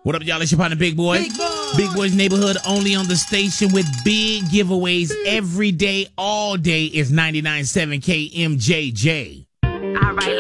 What up, y'all? It's your partner, Big Boy. Big Boy's Neighborhood, only on the station with big giveaways every day, all day is 99.7 KMJJ. All right.